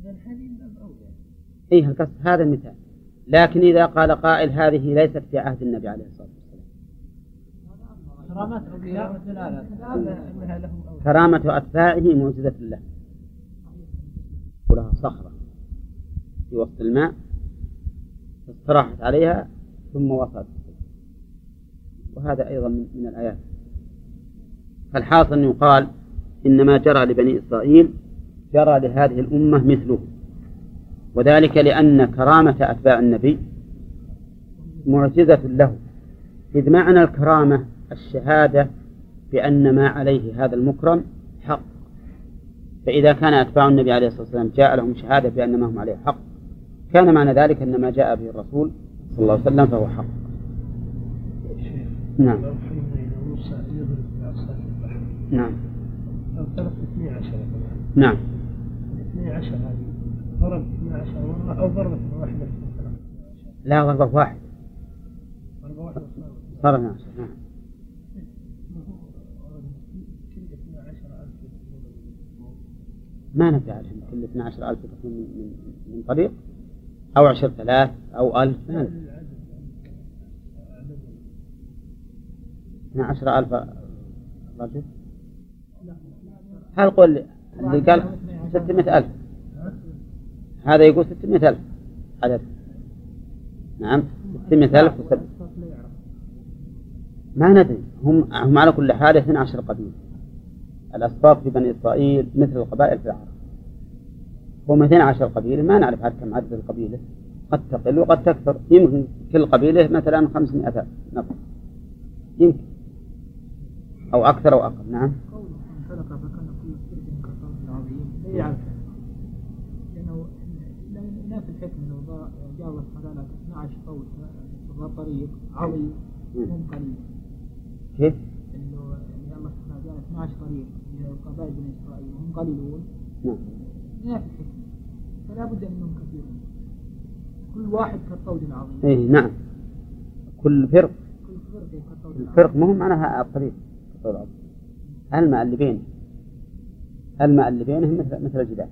إيه القصد هذا المثال. لكن إذا قال قائل هذه ليست في عهد النبي عليه الصلاة والسلام. كرامة أتباعه معجزة له، ولها صخرة في وسط الماء استراحت عليها ثم وصلت، وهذا أيضا من الآيات. فالحاصل أن يقال إنما جرى لبني إسرائيل جرى لهذه الأمة مثله، وذلك لأن كرامة أتباع النبي معجزة له، إذ معنى الكرامة الشهادة بأن ما عليه هذا المكرم حق، فإذا كان أتباع النبي عليه الصلاة والسلام جاء لهم شهادة بأن ما هم عليه حق، كان معنى ذلك أن ما جاء به الرسول صلى الله عليه وسلم فهو حق. نعم. نعم. نعم. 12 هذه ضرب 12 مرة أو ضربة واحدة؟ لا، ضربة واحدة. صار 12. نعم. ما نفع عشان كل 12,000 تكون من طريق أو 10,000 أو 1000. 12,000 رجل. هل قل اللي قال 600,000 هذا يقول 600,000 عدد. نعم 600,000 ما ندري. هم على كل حال 12 قبيلة. الأسباط في بني إسرائيل مثل القبائل في العرب، هم 12 قبيلة، ما نعرف كم عدد القبيلة، قد تقل وقد تكثر. يمكن كل قبيلة مثلا 500 نفر يمكن، أو أكثر أو أقل. نعم. لأنه لا في الحكم أنه جاوز حلالات 12 قول في طريق عظيم هم قليل. كيف؟ إنه الله سبحانه وتعالى 12 طريق لقبائل بني إسرائيل وهم قليلون. نعم. لا في الحكم، فلا بد أنهم كثيرون، كل واحد كالطود العظيم. إيه نعم. كل فرق الفرق مهم معناها الطريق. الماء اللي بينهم مثل الجبال،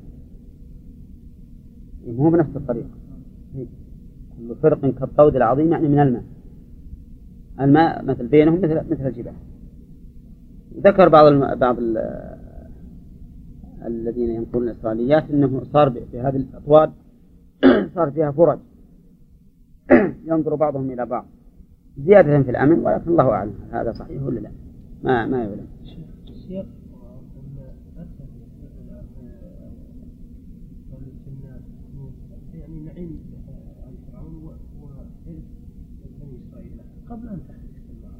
مو بنفس الطريق. كل فرق كالطود العظيم يعني من الماء مثل بينهم مثل الجبال. ذكر بعض الذين ينقلون الإسرائيليات أنه صار بهذه الأطواد صار فيها فرج ينظر بعضهم إلى بعض زيادة في الأمن، ولكن الله أعلم هذا صحيح ولا لا، ما يعلم. يعني نعيم عن فرعون وإرث بني إسرائيل قبل أن تحدث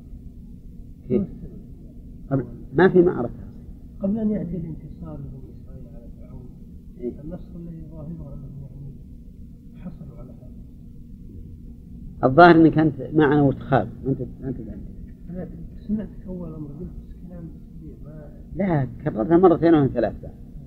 قبل ما في معركة، قبل أن يأتي الانتصار لبني إسرائيل على فرعون. النصر الذي ظاهره أنه يعني حصلوا على هذا. الظاهر أنك أنت معنا وتخاف أنت أنا سمعتك أول أمر قلت كلام كبير لا كررتها مرتين أو ثلاثة.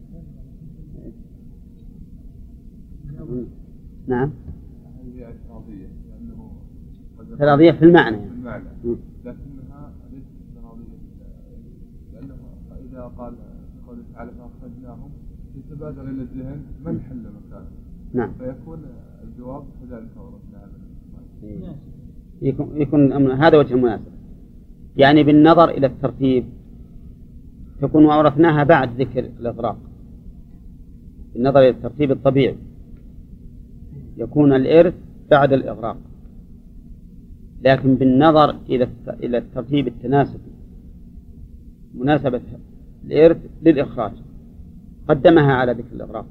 نعم. هي اعتراضية لأنه اعتراضية في المعنى لكنها ليست اعتراضية، لأنه إذا قال قوله تعالى فأخرجناهم يتبادر إلى الذهن من حل مكانه. نعم. فيكون الجواب كذلك ورثنا يكون هذا وجه المناسبة، يعني بالنظر إلى الترتيب تكون وأورثناها بعد ذكر الإغراق. بالنظر إلى الترتيب الطبيعي يكون الإرث بعد الإغراق، لكن بالنظر إلى الترتيب التناسبي مناسبة الإرث للإخراج قدمها على ذكر الإغراق.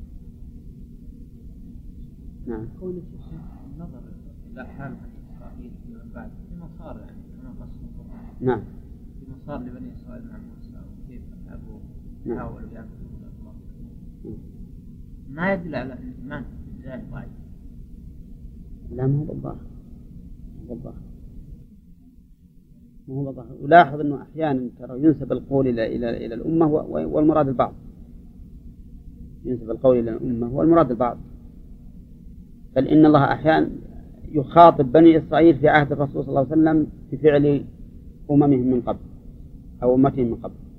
نعم. النظر إلى حال إسرائيل من بعد فيما صار يعني كما قصد. نعم. فيما صار لبني إسرائيل مع موسى وكيف أبوه حاولوا يعبدون الله ما يدل على الإيمان بالله ضعيف. لا ما هو بالظاهر، ولاحظ أنه أحيانا ترى ينسب القول إلى الأمة والمراد البعض. ينسب القول إلى الأمة والمراد البعض، بل إن الله أحيانا يخاطب بني إسرائيل في عهد الرسول صلى الله عليه وسلم بفعل أممهم من قبل أو أمتهم من قبل.